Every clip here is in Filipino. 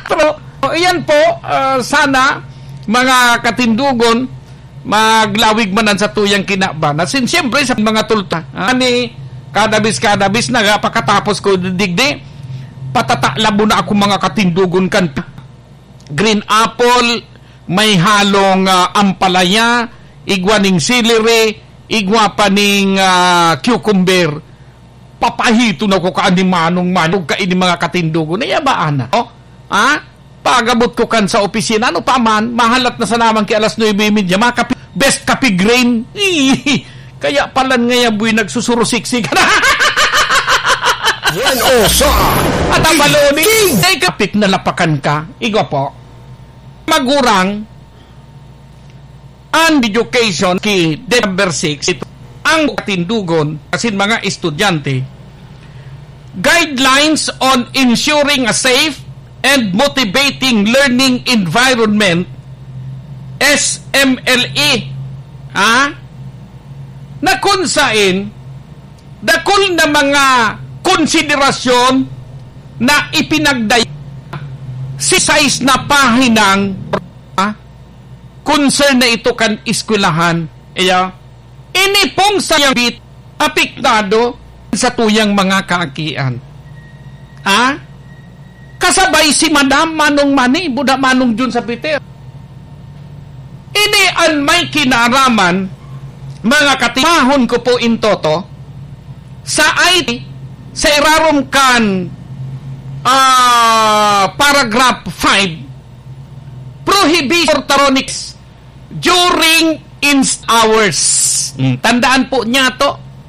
Pero, iyan po, sana, mga katindugon, maglawig manan sa tuyang kinabana. Siyempre, sa mga tulta, ani, kadabis na, pagkatapos ko digdi, patatalabo na ako mga katindugon kan. Green apple, may halong ampalaya, igwa ning celery, igwa pa ning cucumber. Papahito na ko kaani manong kaini mga katindugon. Nayabaan na. Pagabot ko kan sa opisina, ano pa man, mahalat na sa naman kay alas 9:30, best kape grain. Kaya palan ngaya buhay nagsusurusiksik. Yan o sa at ang baloni, ay kapik na lapakan ka. Igwa po, magurang ang education key number 6, ito ang katindugon kasi mga estudyante, guidelines on ensuring a safe and motivating learning environment, SMLE, na kung saan dakol na mga konsiderasyon na ipinagday si size na pahinang concern na ito kan eskwelahan. Ini pong sayang bit apektado sa tuyang mga kaakian. Kasabay si Madam Manong Mani, Buda Manong Jun sa Peter. Ini ang may kinaraman, mga katimahon ko po in toto, sa IT, sa irarom kan paragraph 5, prohibition orthodontics during hours. Tandaan po niya to,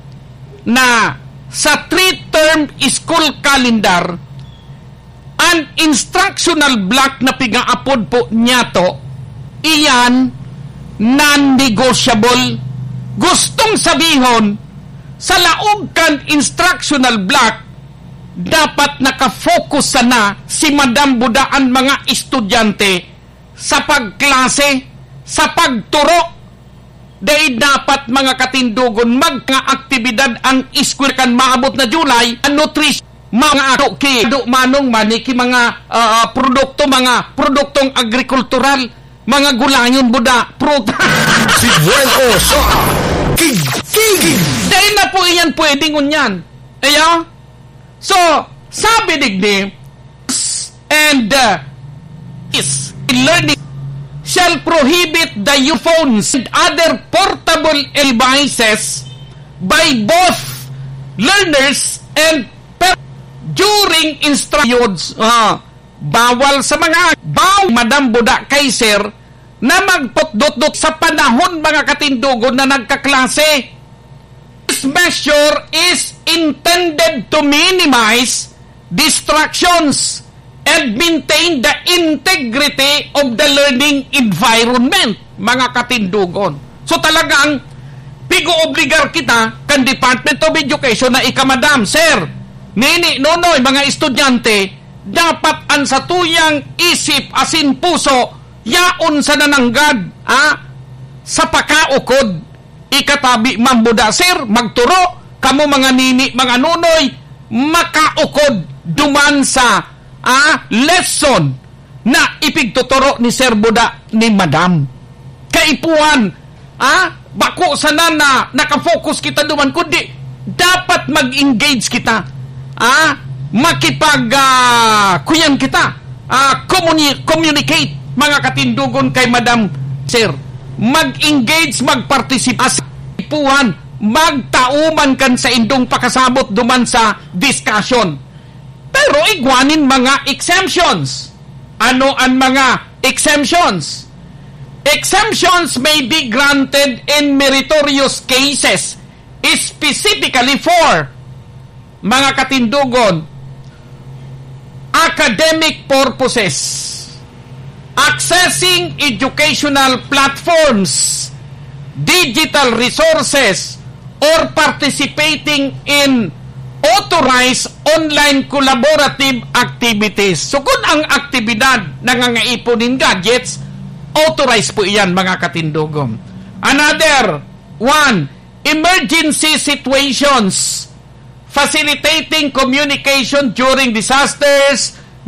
na sa 3-term school calendar, an instructional block na pigaapod po niya to, iyan non-negotiable. Gustong sabihon, sa laog kan instructional block, dapat nakafocus sana si Madam Budaan mga estudyante sa pagklase, sa pagturo. Dahil dapat mga katindugon mga aktibidad ang school kan maabot na July, ang nutrition, mga manong maniki, mga produktong agrikultural, mga gulayon, buda, pruta. Si Bueno sa Kig. Dahil na po iyan pwedeng unyan. So, sabi digdi, and is learning shall prohibit the use of phones and other portable devices by both learners and during instructions. Bawal sa mga Madam Buda kay Sir na magputdot-dot sa panahon mga katindugon na nagkaklase. This measure is intended to minimize distractions and maintain the integrity of the learning environment, mga katindugon. So talagang pigo-obligar kita kan Department of Education na ikamadam, Sir, nini, nonoy, mga estudyante, dapat ang satuyang isip asin puso, yaon sa nananggad, sa pakaukod, ikatabi mambuda, Sir, magturo, kamo mga nini, mga nonoy, makaukod, duman sa lesson na ipigtuturo ni Sir Buda ni Madam. Kaipuan, bako sana na nakafocus kita duman, kundi dapat mag-engage kita, kuyan kita, communicate mga katindugon kay Madam Sir, mag-engage, mag-participate, ipuan, magtauman kan sa indong pakasabot duman sa discussion. Pero igwanin mga exemptions. Ano ang mga exemptions? Exemptions may be granted in meritorious cases, specifically for mga katindugon, academic purposes, accessing educational platforms, digital resources, or participating in authorized online collaborative activities. So kung ang aktibidad nangangaiponin gadgets, authorized po iyan mga katindugon. Another one, emergency situations, facilitating communication during disasters,